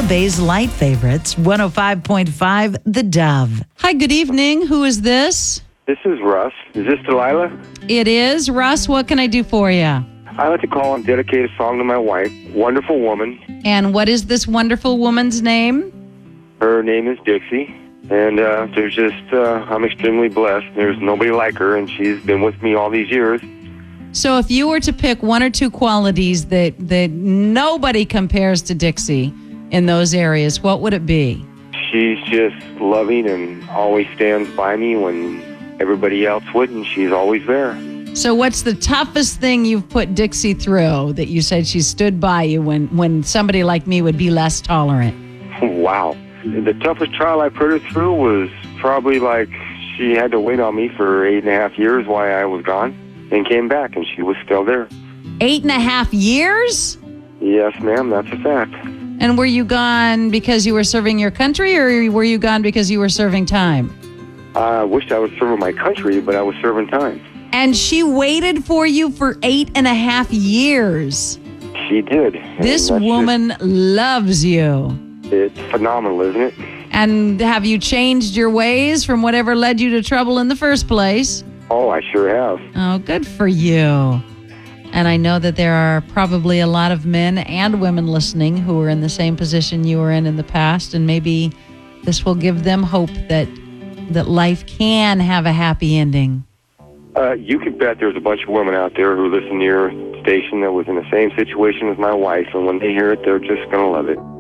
Bay's light favorites, 105.5 The Dove. Hi, good evening. Who is this? This is Russ. Is this Delilah? It is. Russ, what can I do for you? I like to call and dedicate a song to my wife, wonderful woman. And what is this wonderful woman's name? Her name is Dixie. And I'm extremely blessed. There's nobody like her, and she's been with me all these years. So if you were to pick one or two qualities that nobody compares to Dixie in those areas, what would it be? She's just loving and always stands by me when everybody else wouldn't. She's always there. So what's the toughest thing you've put Dixie through that you said she stood by you when somebody like me would be less tolerant? Wow. The toughest trial I put her through was probably like she had to wait on me for 8.5 years while I was gone and came back, and she was still there. 8.5 years? Yes, ma'am, that's a fact. And were you gone because you were serving your country, or were you gone because you were serving time? I wished I was serving my country, but I was serving time. And she waited for you for 8.5 years. She did. This woman loves you. It's phenomenal, isn't it? And have you changed your ways from whatever led you to trouble in the first place? Oh, I sure have. Oh, good for you. And I know that there are probably a lot of men and women listening who are in the same position you were in the past, and maybe this will give them hope that life can have a happy ending. You can bet there's a bunch of women out there who listen to your station that was in the same situation as my wife, and when they hear it, they're just going to love it.